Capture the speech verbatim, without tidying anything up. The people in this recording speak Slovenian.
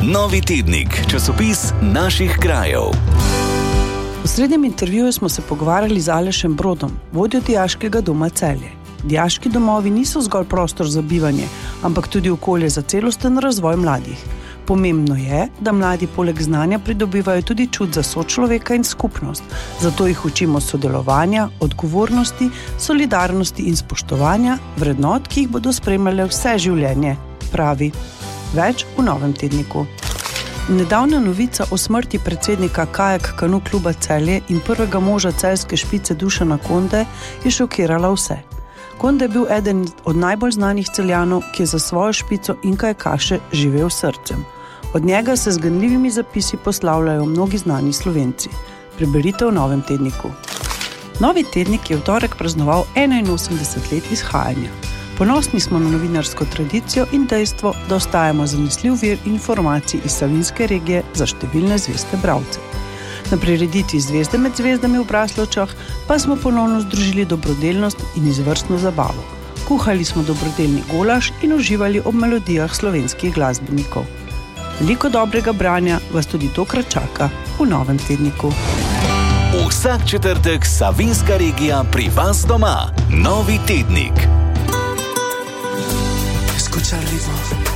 Novi tednik, časopis naših krajev. V srednjem intervjuju smo se pogovarjali z Alešem Brodom, vodjo Dijaškega doma Celje. Dijaški domovi niso zgolj prostor za bivanje, ampak tudi okolje za celosten razvoj mladih. Pomembno je, da mladi poleg znanja pridobivajo tudi čut za sočloveka in skupnost. Zato jih učimo sodelovanja, odgovornosti, solidarnosti in spoštovanja, vrednot, ki jih bodo spremljale vse življenje, pravi. Več v Novem tedniku. Nedavna novica o smrti predsednika Kajak Kanu kluba Celje in prvega moža celjske špice Dušana Konde je šokirala vse. Konde je bil eden od najbolj znanih Celjanov, ki je za svojo špico in kajakaše živel srcem. Od njega se z ganljivimi zapisi poslavljajo mnogi znani Slovenci. Preberite v Novem tedniku. Novi tednik je v torek praznoval enainosemdeset let izhajanja. Ponosni smo na novinarsko tradicijo in dejstvo, da ostajamo zanesljiv vir informacij iz Savinjske regije za številne zveste bralce. Na prireditvi Zvezde med zvezdami v Braslovčah pa smo ponovno združili dobrodelnost in izvrstno zabavo. Kuhali smo dobrodelni golaž in uživali ob melodijah slovenskih glasbenikov. Veliko dobrega branja vas tudi tokrat čaka v Novem tedniku. Vsak četrtek Savinjska regija pri vas doma. Novi tednik. Escucha el ritmo.